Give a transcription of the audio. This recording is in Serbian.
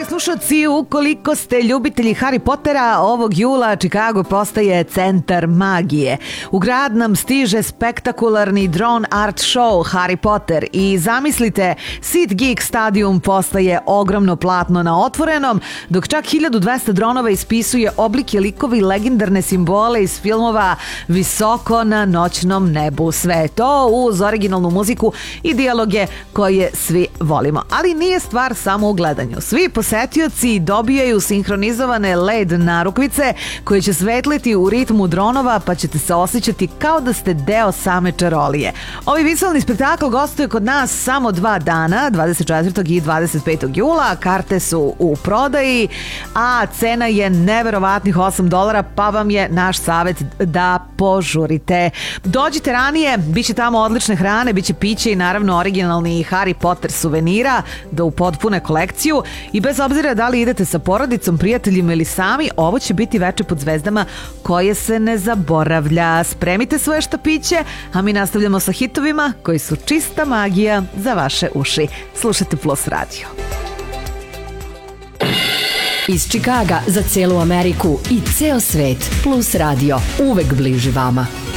slušalci, ukoliko ste ljubitelji Harry Pottera, ovog jula Chicago postaje centar magije. U grad nam stiže spektakularni drone art show Harry Potter i zamislite, Sid Geek Stadium postaje ogromno platno na otvorenom, dok čak 1200 dronova ispisuje oblike, likove i legendarne simbole iz filmova visoko na noćnom nebu. Sve to uz originalnu muziku i dijaloge koje svi volimo. Ali nije stvar samo u gledanju. Svi posetioci dobijaju sinhronizovane LED narukvice koje će svetliti u ritmu dronova, pa ćete se osjećati kao da ste deo same čarolije. Ovaj vizualni spektakl gostuje kod nas samo 2 dana, 24. i 25. jula. Karte su u prodaji, a cena je neverovatnih $8, pa vam je naš savjet da požurite. Dođite ranije, bit će tamo odlične hrane, bit će piće i naravno originalni Harry Potter suvenira da upotpune kolekciju. I bez obzira da li idete sa porodicom, prijateljima ili sami, ovo će biti veče pod zvezdama koje se ne zaboravlja. Spremite svoje štapiće, a mi nastavljamo sa hitovima koji su čista magija za vaše uši. Slušajte Plus Radio. Iz Čikaga za celu Ameriku i ceo svet. Plus Radio, uvek bliži vama.